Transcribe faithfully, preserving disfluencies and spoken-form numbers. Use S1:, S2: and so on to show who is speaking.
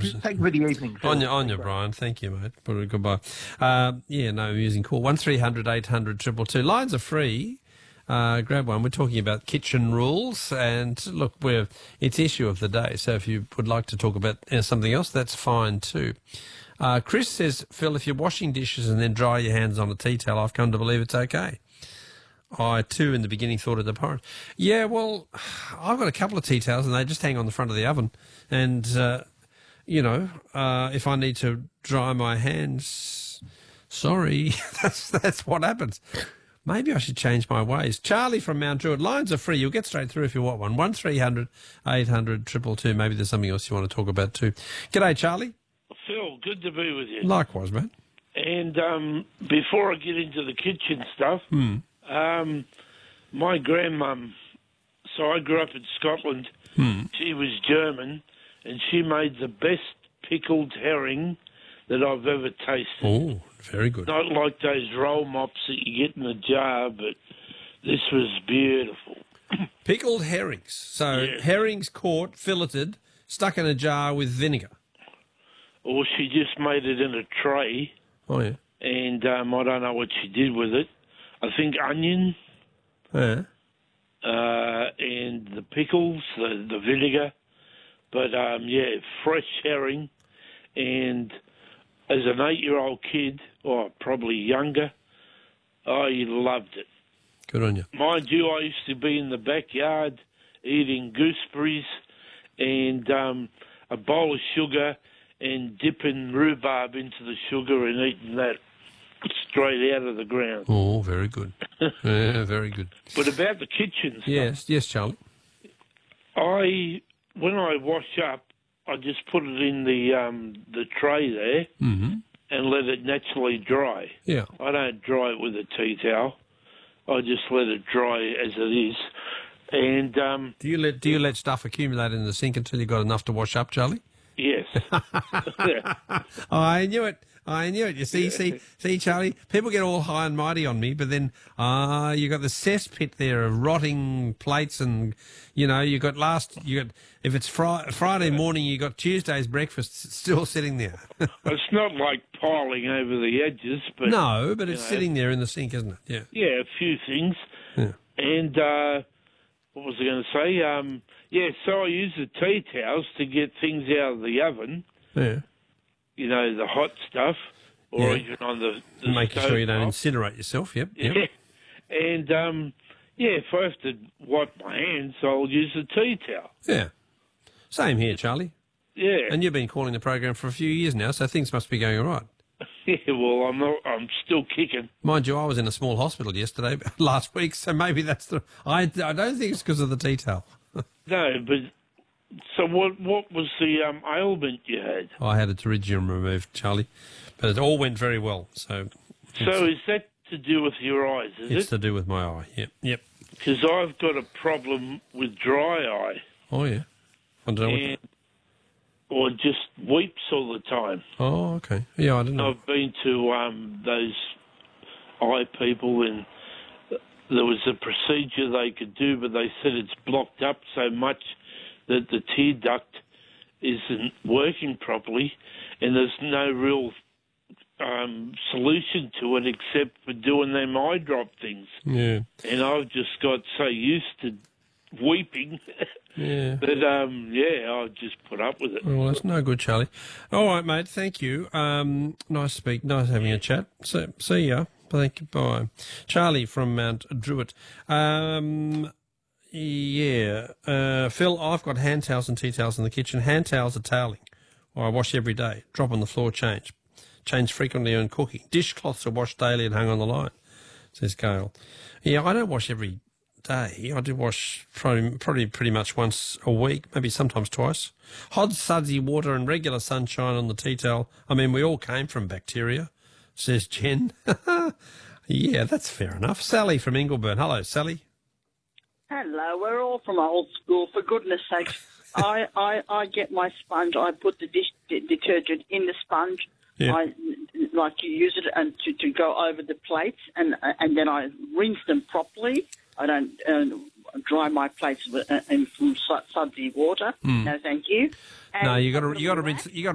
S1: Thank you for the evening.
S2: On you, on you, Brian. Thank you, mate. Goodbye. Uh, yeah, no, amusing call. One three hundred eight hundred two two two. Lines are free. Uh, grab one. We're talking about kitchen rules, and look, we're it's issue of the day. So if you would like to talk about uh, something else, that's fine too. Uh, Chris says, Phil, if you're washing dishes and then dry your hands on a tea towel, I've come to believe it's okay. I, too, in the beginning thought it abhorrent. Yeah, well, I've got a couple of tea towels and they just hang on the front of the oven. And, uh, you know, uh, if I need to dry my hands, sorry, that's that's what happens. Maybe I should change my ways. Charlie from Mount Druitt. Lines are free. You'll get straight through if you want one. one three hundred eight hundred two two two. Maybe there's something else you want to talk about too. G'day, Charlie.
S3: Phil, good to be with you.
S2: Likewise, mate.
S3: And um, before I get into the kitchen stuff,
S2: Hmm.
S3: um, my grandmum, so I grew up in Scotland,
S2: Hmm.
S3: she was German, and she made the best pickled herring that I've ever tasted.
S2: Oh, very good.
S3: Not like those roll mops that you get in a jar, but this was beautiful.
S2: Pickled herrings. So
S3: Yeah.
S2: herrings caught, filleted, stuck in a jar with vinegar.
S3: Or she just made it in a tray,
S2: Oh, yeah.
S3: and um, I don't know what she did with it. I think onion,
S2: Yeah.
S3: uh, and the pickles, the, the vinegar. But, um, yeah, fresh herring. And as an eight-year-old kid, or probably younger, I loved it.
S2: Good on you.
S3: Mind you, I used to be in the backyard eating gooseberries and um, a bowl of sugar and dipping rhubarb into the sugar and eating that straight out of the ground.
S2: Oh, very good. Yeah, very good.
S3: But about the kitchen stuff,
S2: Yes, yes, Charlie.
S3: I when I wash up, I just put it in the um, the tray there
S2: Mm-hmm.
S3: and let it naturally dry.
S2: Yeah.
S3: I don't dry it with a tea towel. I just let it dry as it is. And um,
S2: Do you let Do you let stuff accumulate in the sink until you've got enough to wash up, Charlie?
S3: yes, yeah.
S2: Oh, I knew it. I knew it. You see, see, see, Charlie. People get all high and mighty on me, but then ah, uh, you got the cesspit there of rotting plates, and you know you got last. You got if it's fri- Friday morning, you got Tuesday's breakfast still sitting there.
S3: It's not like piling over the edges, but
S2: No, but it's
S3: know.
S2: sitting there in the sink, isn't it? Yeah.
S3: yeah, a few things.
S2: Yeah.
S3: And uh, what was I going to say? Um, yeah, so I use the tea towels to get things out of the oven.
S2: Yeah.
S3: You know, the hot stuff, or
S2: Yeah.
S3: even on the, the
S2: Making sure you don't
S3: stovetop.
S2: incinerate yourself. Yep.
S3: Yeah.
S2: Yep.
S3: And um, yeah, if I have to wipe my hands, I'll use a tea towel.
S2: Yeah. Same here, Charlie.
S3: Yeah.
S2: And you've been calling the program for a few years now, so things must be going all right.
S3: Yeah, well, I'm not, I'm still kicking.
S2: Mind you, I was in a small hospital yesterday, last week, so maybe that's the... I, I don't think it's because of the tea towel.
S3: No, but so what? What was the um, ailment you had?
S2: I had a pterygium removed, Charlie, but it all went very well, so...
S3: So is that to do with your eyes? Is
S2: It's
S3: it?
S2: to do with my eye, yep, yep.
S3: Because I've got a problem with dry eye,
S2: Oh, yeah. I don't know what...
S3: and or just weeps all the time.
S2: Oh, okay. Yeah, I don't know.
S3: I've been to um, those eye people, and there was a procedure they could do, but they said it's blocked up so much that the tear duct isn't working properly, and there's no real um, solution to it except for doing them eye drop things.
S2: Yeah,
S3: And I've just got so used to weeping
S2: yeah.
S3: that, um, yeah, I'll just put up with it.
S2: Well, that's no good, Charlie. All right, mate, thank you. Um, nice to speak, nice having a chat. See, see ya. Thank you, bye. Charlie from Mount Druitt. Um, yeah, uh, Phil, I've got hand towels and tea towels in the kitchen. Hand towels are toweling, or I wash every day. Drop on the floor, change. Change frequently when cooking. Dishcloths are washed daily and hung on the line, says Gail. Yeah, I don't wash every day. I do wash probably, probably pretty much once a week, maybe sometimes twice. Hot, sudsy water and regular sunshine on the tea towel. I mean, we all came from bacteria, says Jen. Yeah, that's fair enough. Sally from Ingleburn. Hello, Sally.
S4: Hello, we're all from old school, for goodness sake. I, I, I get my sponge, I put the dish de- detergent in the sponge,
S2: Yeah.
S4: I like to use it and to, to go over the plates, and and then I rinse them properly. I don't uh, dry my plates with, uh, in from sudsy water.
S2: Mm.
S4: No, thank you.
S2: No,
S4: And
S2: you got
S4: a
S2: to you got to
S4: little
S2: rinse
S4: rack.
S2: you got